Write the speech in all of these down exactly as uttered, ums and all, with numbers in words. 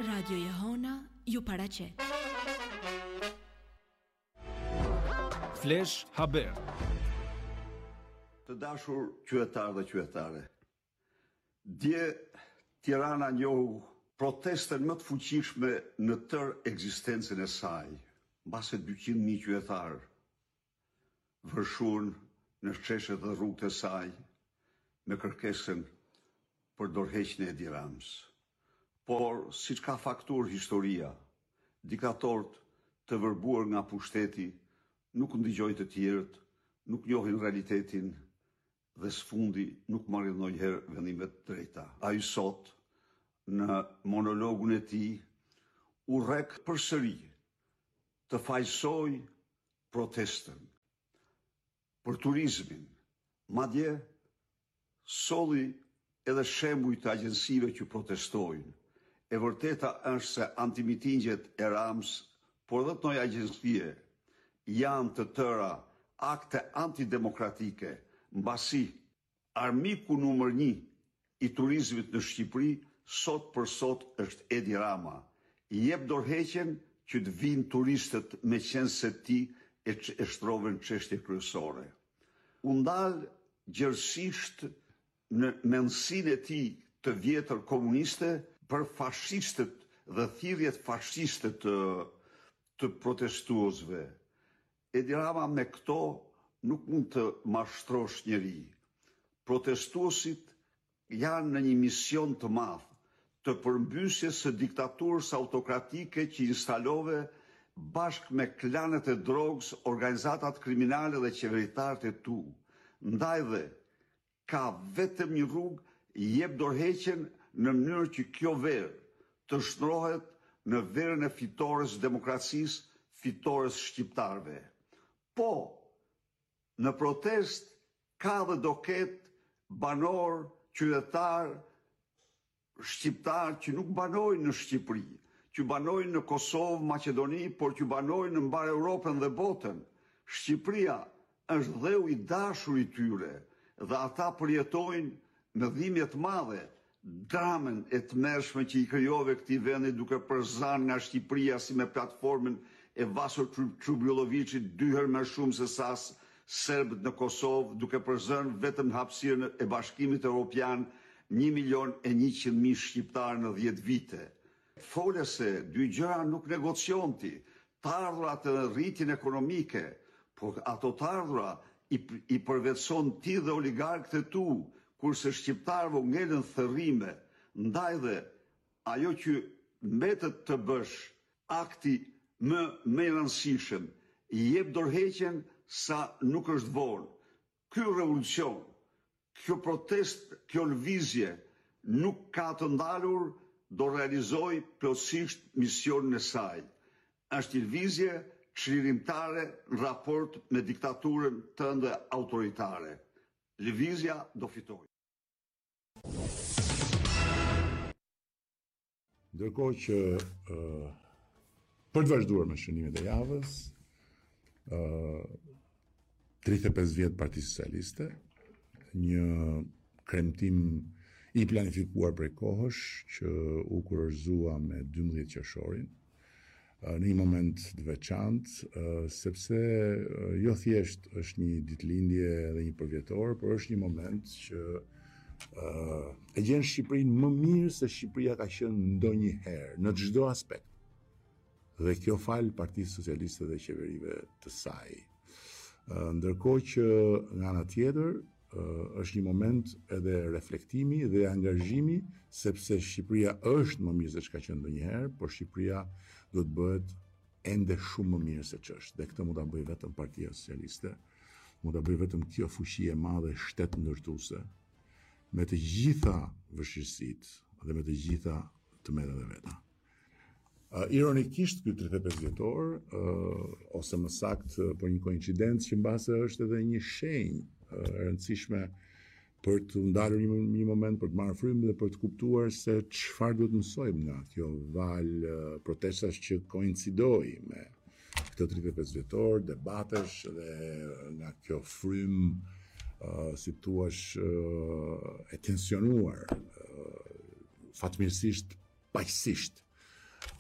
Radio Jehona ju paraqet. Flesh Haber. Të dashur qytetarë dhe qytetare, dje Tirana njohu protestën më të fuqishme në tër ekzistencën e saj, mbase dyqind mijë qytetarë vërshuan në sheshet dhe rrugët e saj me kërkesën për dorëheqjen e Edi Ramës. Por, siç ka faktur historia, diktatorët të vërbuar nga pushteti nuk ndigjojnë të tjerët, nuk njohin realitetin dhe sfundi nuk marrin ndonjëherë vendime të drejta. Ai sot, në monologun e tij, u rrek përsëri të fajsoj protestën për turizmin, madje solli edhe shembuj të agjensive që protestojnë. E vërteta është se antimitingjet e Ramës, por edhe të njëjë agjencie, janë të tëra akte antidemokratike, mbasi armiku numër një i turizmit në Shqipëri sot për sot është Edi Rama. I jep dorëheqjen që të vinë turistët me qenë se ti e, e shtrovën çështje kryesore. U ndal gjërësisht në mendsinë e tij të vjetër komuniste për fashistët dhe thirrjet fashiste të, të protestuesve. Edi Rama me këto nuk mund të mashtrosh njeri. Protestuesit janë në një mision të madh të përmbysjes së diktaturës autokratike që instalove bashkë me klanet e drogës, organizatat kriminale dhe qeveritarët e tu. Ndaj dhe ka vetëm një rrugë, jep dorëheqjen në mënyrë që kjo verë të shndrohet në verën e fitores demokracisë, fitores shqiptarëve. Po, në protest ka dhe do ketë banor, qytetar, shqiptar që nuk banojnë në Shqipëri, që banojnë në Kosovë, Maqedoni, por që banojnë në mbar Europën dhe botën. Shqipëria është dheu i dashur i tyre dhe ata përjetojnë në dhimbje të madhe dramën e tmerrshme që i krijove këtij vendi duke përzan nga Shqipëria si me platformën e Vasor Çubrulloviçit dy herë më shumë se sa serbët në Kosovë, duke përzën vetëm në hapësirën e Bashkimit Evropian një milion e njëqind mijë shqiptarë në dhjetë vite. Fole se dy gjëra nuk negocionti, të ardhurat e rritjen ekonomike, por ato të ardhura i, i përvetëson ti dhe oligarkët e tu, kurse shqiptarëve u ngelen thërrime. Ndaj dhe ajo që mbetet të bësh akti më më i rëndësishëm, i jep dorëheqjen sa nuk është vonë. Ky revolucion, kjo protest, kjo lëvizje nuk ka të ndalur, do realizoj plotësisht misionin e saj. Është një lëvizje çlirimtare në raport me diktaturën tënde autoritare. Lëvizja do fitojë. Ndërkohë që uh, për të vazhduar me shënimet e javës, uh, tridhjetë e pesë vjet Partisë Socialiste, një kremtim i planifikuar prej kohësh që u kurorëzua me dymbëdhjetë qershorin, uh, në një moment të veçantë, uh, sepse uh, jo thjesht është një ditëlindje dhe një përvjetor, por është një moment që uh, e gjen Shqipërinë më mirë se Shqipëria ka qenë ndonjëherë në çdo aspekt. Dhe kjo fal Partisë Socialiste dhe qeverive të saj. Uh, ndërkohë që nga ana tjetër uh, është një moment edhe reflektimi dhe angazhimi, sepse Shqipëria është më mirë se çka qenë ndonjëherë, por Shqipëria do të bëhet ende shumë më mirë se ç'është. Dhe këtë mund ta bëjë vetëm Partia Socialiste, mund ta bëjë vetëm kjo fuqi e madhe shtet ndërtuese, me të gjitha vështirësitë dhe me të gjitha tmerrat e veta. Uh, ironikisht, ky tridhjetë e pesë vjetor, uh, ose më saktë për një koincidencë që mbase është edhe një shenjë uh, e rëndësishme për të ndalur një, një moment, për të marrë frymë dhe për të kuptuar se çfarë duhet mësojmë nga kjo valë uh, protestash që koincidoi me këtë tridhjetë e pesë vjetor, debatesh dhe nga kjo frymë uh, si thuash uh, e tensionuar, uh, fatmirësisht paqësisht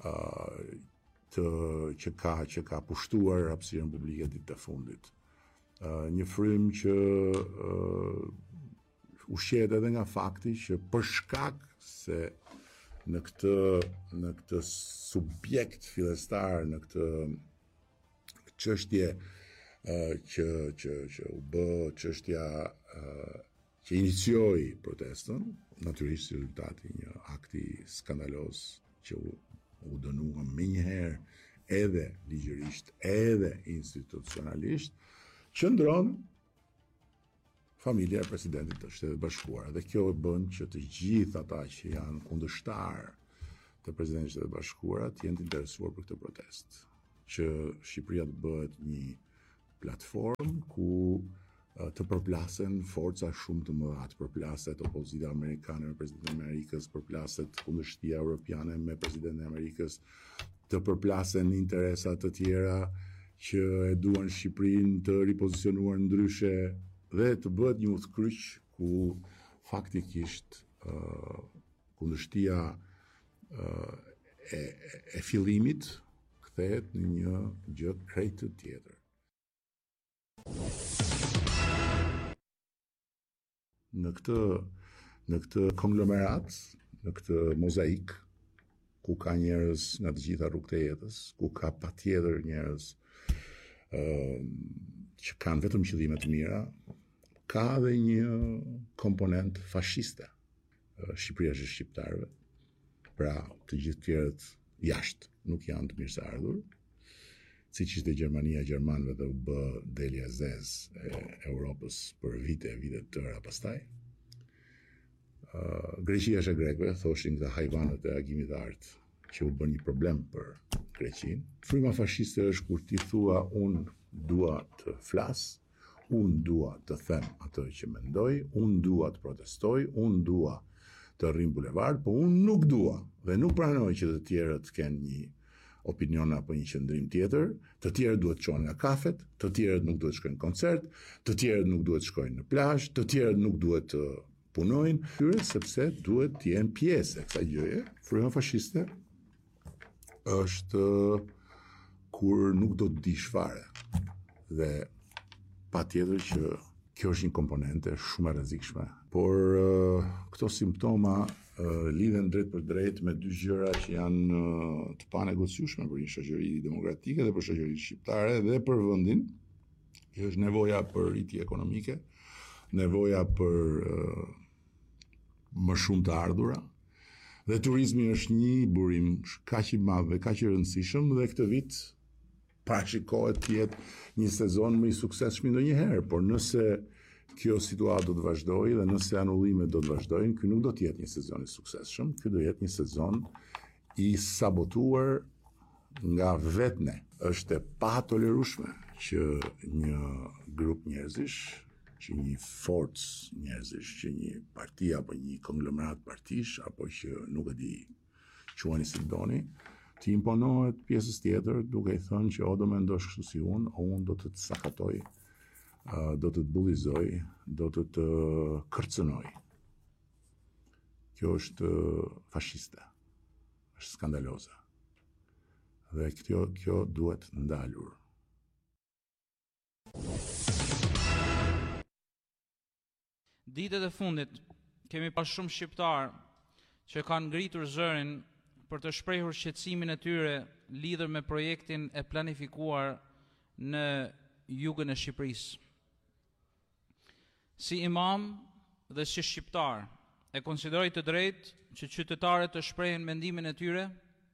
uh, të që ka që ka pushtuar hapësirën publike ditët e fundit. Uh, një frym që uh, ushqehet edhe nga fakti që për shkak se në këtë në këtë subjekt fillestar, në këtë çështje uh, që që që u bë çështja uh, që inicioi protestën, natyrisht si rezultati një akti skandaloz që u, u dënua më njëherë edhe ligjërisht, edhe institucionalisht, qëndron familja e presidentit të Shtetit Bashkuar. Dhe kjo e bën që të gjithë ata që janë kundërshtar të presidentit të Shtetit Bashkuar të jenë të interesuar për këtë protestë. Që Shqipëria të bëhet një platformë ku të përplasen forca shumë të mëdha, të përplaset opozita amerikane me presidentin e Amerikës, përplaset kundërshtia europiane me presidentin e Amerikës, të përplasen interesa të tjera që e duan Shqipërinë të ripozicionuar ndryshe dhe të bëhet një udhkryq ku faktikisht uh, kundërshtia uh, e, e fillimit kthehet në një gjë krejt të tjetër. Në këtë në këtë konglomerat, në këtë mozaik ku ka njerëz nga të gjitha rrugët e jetës, ku ka patjetër njerëz uh, që kanë vetëm qëllime të mira, ka edhe një komponent fashiste. Uh, Shqipëria është e shqiptarëve, pra të gjithë tjerët jashtë nuk janë të mirëseardhur, siç ishte Gjermania Gjermanëve dhe u bë delja zez e Europës për vite e vite të tëra pastaj. Uh, Greqia është e grekëve, thoshin këta hajvanët e agimit të artë, që u bën një problem për Greqinë. Fryma fashiste është kur ti thua unë dua të flas, unë dua të them atë që mendoj, unë dua të protestoj, unë dua të rrim bulevard, po unë nuk dua dhe nuk pranoj që të tjerët kenë një opinion apo një qëndrim tjetër, të tjerët duhet të çohen nga kafet, të tjerët nuk duhet të shkojnë në koncert, të tjerët nuk duhet të shkojnë në plazh, të tjerët nuk duhet të punojnë, tyre sepse duhet të jenë pjesë e kësaj gjëje. Fryma fashiste është kur nuk do të dish fare. Dhe patjetër që kjo është një komponente shumë e rrezikshme. Por uh, këto simptoma uh, lidhen drejt për drejt me dy gjëra që janë uh, të panegociueshme për një shoqëri demokratike dhe për shoqërinë shqiptare dhe për vendin. Kjo është nevoja për rritje ekonomike, nevoja për uh, më shumë të ardhura. Dhe turizmi është një burim kaq i madh dhe kaq i rëndësishëm dhe këtë vit parashikohet të jetë një sezon më i suksesshëm ndonjëherë, por nëse kjo situatë do të vazhdojë dhe nëse anullimet do të vazhdojnë, ky nuk do të jetë një sezon i suksesshëm, ky do jetë një sezon i sabotuar nga vetë ne. Është e patolerueshme që një grup njerëzish, që një forcë njerëzish, që një parti apo një konglomerat partish apo që nuk e di quani si doni, të imponohet pjesës tjetër duke i thënë që o do mendosh kështu si unë, o unë do të të sakatoj, uh, do të të bullizoj, do të të kërcënoj. Kjo është fashiste, është skandaloze. Dhe kjo, kjo duhet ndalur. Ditët e fundit kemi pas shumë shqiptar që kanë ngritur zërin për të shprehur shqetësimin e tyre lidhur me projektin e planifikuar në jugën e Shqipërisë. Si imam dhe si shqiptar, e konsideroj të drejtë që qytetarët të shprehin mendimin e tyre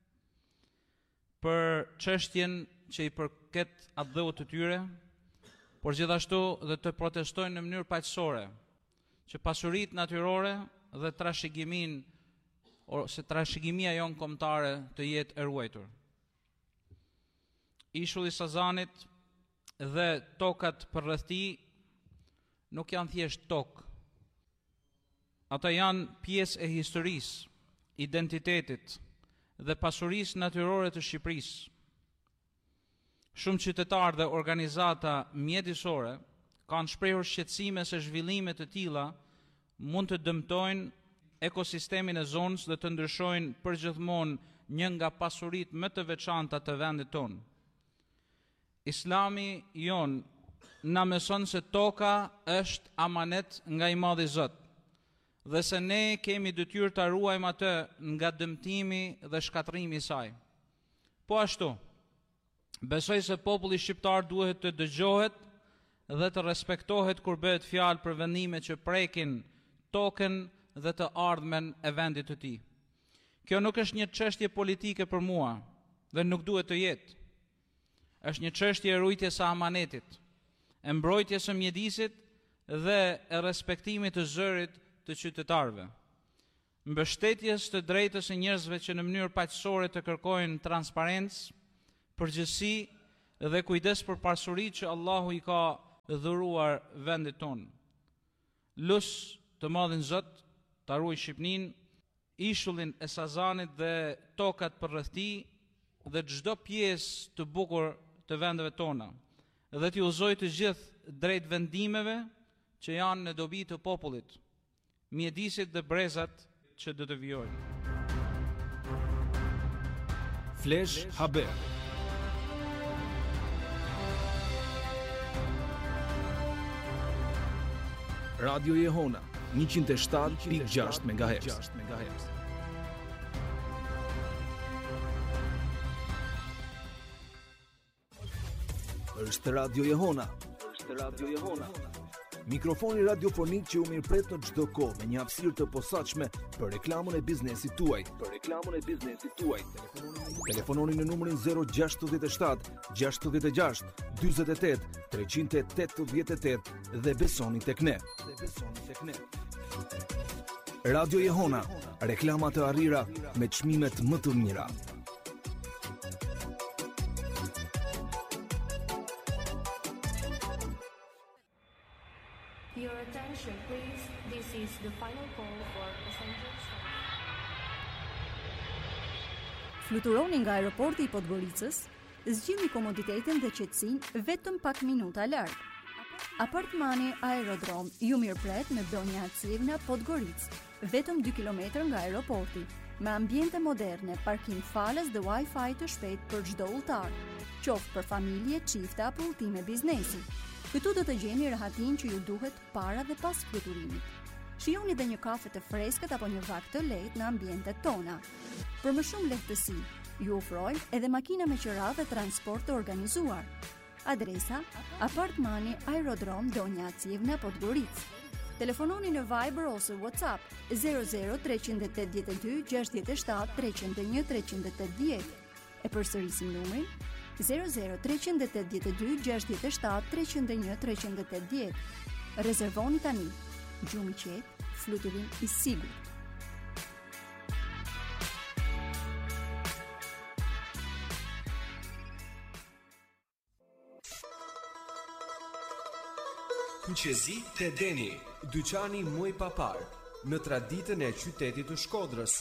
për çështjen që i përket atë dhëut të tyre, por gjithashtu dhe të protestojnë në mënyrë paqësore që pasuritë natyrore dhe trashëgimin ose trashëgimia jonë kombëtare të jetë e ruajtur. Ishulli i Sazanit dhe tokat përreth tij nuk janë thjesht tokë. Ata janë pjesë e historisë, identitetit dhe pasurisë natyrore të Shqipërisë. Shumë qytetarë dhe organizata mjedisore kanë shprehur shqetësime se zhvillime të tilla mund të dëmtojnë ekosistemin e zonës dhe të ndryshojnë përgjithmonë një nga pasuritë më të veçanta të vendit tonë. Islami jon na mëson se toka është amanet nga i Madhi Zot, dhe se ne kemi detyrë ta ruajmë atë nga dëmtimi dhe shkatrimi i saj. Po ashtu, besoj se populli shqiptar duhet të dëgjohet dhe të respektohet kur bëhet fjalë për vendime që prekin tokën dhe të ardhmen e vendit të tij. Kjo nuk është një çështje politike për mua dhe nuk duhet të jetë. Është një çështje e rujtjes së amanetit, e mbrojtjes së mjedisit dhe e respektimit të zërit të qytetarëve, mbështetjes të drejtës së njerëzve që në mënyrë paqësore të kërkojnë transparencë, përgjegjësi dhe kujdes për pasuritë që Allahu i ka dhuruar vendit tonë. Lus të Madhin Zot ta ruaj Shqipërinë, ishullin e Sazanit dhe tokat përreth tij dhe çdo pjesë të bukur të vendeve tona, dhe t'i udhëzoj të gjithë drejt vendimeve që janë në dobi të popullit, mjedisit dhe brezat që do të vijojnë. Flash Haber. Radio Jehona njëqind e shtatë pikë gjashtë megahertz. Është Radio Jehona. Është Radio Jehona. Mikrofoni radiofonik që u mirëpret në çdo kohë me një hapësirë të posaçme për reklamën e biznesit tuaj. Për reklamën e biznesit tuaj. Telefononi në numrin zero gjasht shtat gjasht gjasht dyzet e tetë treqind e tetëdhjetë e tetë dhe besoni tek ne. Dhe besoni tek ne. Radio Jehona, reklama të arrira me çmimet më të mira. Your attention, please. This is the final call for passenger service. Fluturoni nga aeroporti i Podgoricës, zgjidhni komoditetin dhe qetësinë vetëm pak minuta larg. Apartmani Aerodrom ju mirëpret në Donja Acivna, Podgoricë, vetëm dy kilometra nga aeroporti, me ambiente moderne, parkim falas dhe Wi-Fi të shpejt për çdo udhëtar, qoftë për familje, çifte apo udhëtime biznesi. Këtu do të gjeni rahatin që ju duhet para dhe pas fluturimit. Shijoni dhe një kafe të freskët apo një vakt të lehtë në ambientet tona. Për më shumë lehtësi, ju ofrojmë edhe makina me qira dhe transport të organizuar. Adresa: Apartmani Aerodrom Donja Acivna, Podgoricë. Telefononi në Viber ose WhatsApp zero zero tre opt dy gjashtëdhjetë e shtatë treqind e një treqind e tetëdhjetë. E përsërisim numrin zero zero tre opt dy gjashtëdhjetë e shtatë treqind e një treqind e tetëdhjetë. Rezervoni tani. Gjumë i qetë, fluturim i sigurt. Kuqezi te Deni, dyqani muj papar, në traditën e qytetit të Shkodrës.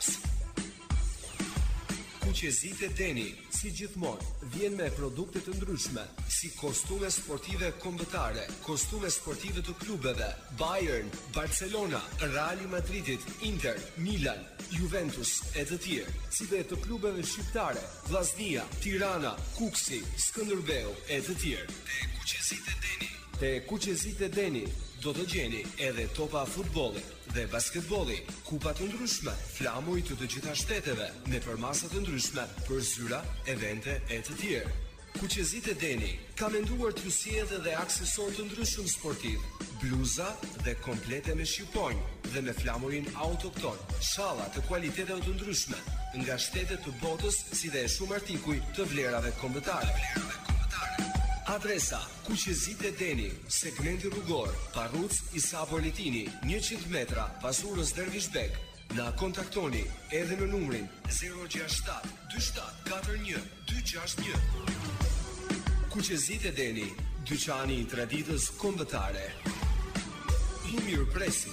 Kuqezi te Deni, si gjithmonë, vjen me produkte të ndryshme, si kostume sportive kombëtare, kostume sportive të klubeve, Bayern, Barcelona, Real Madridit, Inter, Milan, Juventus e të tjerë, si dhe të klubeve shqiptare, Vllaznia, Tirana, Kuksi, Skënderbeu e të tjerë. Te Kuqezit e Deni. Te Kuqezit e Deni do të gjeni edhe topa futbolli dhe basketbolli, kupa të ndryshme, flamuj të të gjitha shteteve, me përmasat të ndryshme për zyra, evente e të tjerë. Kuqezit e Deni ka menduar t'ju sjellë edhe aksesor të ndryshëm sportiv, bluza dhe komplete me shqiponjë dhe me flamurin autokton, shalla të kualiteteve të ndryshme nga shtetet të botës, si dhe shumë artikuj të vlerave kombëtare. Adresa: Kuqezit e Deni, segmenti rrugor, Parruc Isa Politini, njëqind metra pas urës Dervish Bek. Na kontaktoni edhe në numrin zero gjasht shtat dy shtat katër një dy gjasht një. Kuqezit e Deni, dyqani i traditës kombëtare. Ju mirëpresim.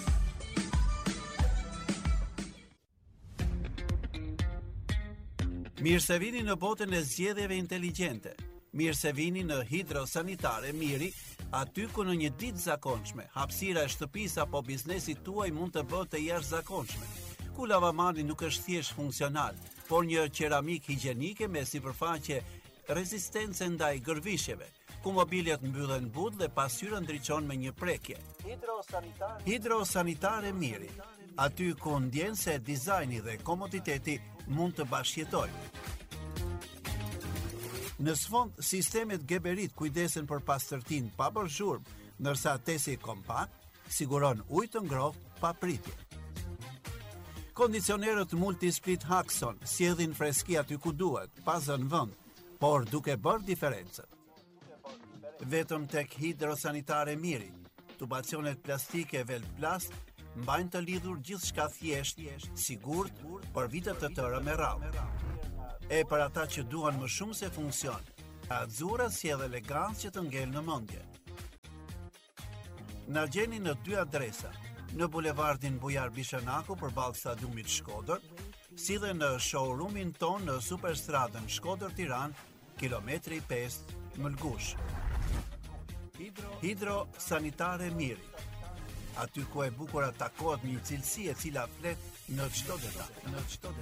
Mirë se vini në botën e zgjedhjeve inteligjente. Mirë se vini në Hidrosanitare Miri, aty ku në një ditë zakonshme, hapësira e shtëpisë apo biznesit tuaj mund të bëhet e jashtëzakonshme. Ku lavamani nuk është thjesht funksional, por një qeramik higjienike me sipërfaqe rezistence ndaj gërvishjeve, ku mobiljet mbyllen but dhe pasqyra ndriçon me një prekje. Hidrosanitare, Hidrosanitare Miri, aty ku ndjen se dizajni dhe komoditeti mund të bashkëjetojnë. Në sfond, sistemet Geberit kujdesen për pastërtinë pa bërë zhurmë, ndërsa tesi kompakt siguron ujë të ngrohtë pa pritje. Kondicionerët Multisplit Haxon sjellin freski aty ku duhet, pa zënë vend, por duke bërë diferencën. Vetëm tek Hidrosanitare Miri, tubacionet plastike Velplast mbajnë të lidhur gjithçka thjesht, sigurt, për vite të tëra me radhë. E për ata që duan më shumë se funksion, Azura sjell elegancë që të ngel në mendje. Na gjeni në dy adresa, në bulevardin Bujar Bishanaku përballë stadiumit Shkodër, si dhe në showroomin ton në Superstradën Shkodër-Tiranë, kilometri pesë, Mëlgush. Hidrosanitare Miri, aty ku e bukur takohet një cilësi e cila flet në çdo detaj, në çdo detaj.